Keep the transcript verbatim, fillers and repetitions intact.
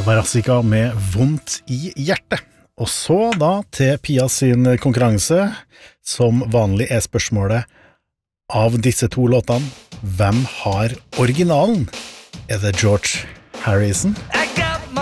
Brassica med vondt i hjertet. Og så da til Pia sin konkurranse. Som vanlig er spørsmålet av disse to låtene, hvem har originalen? Er det George Harrison?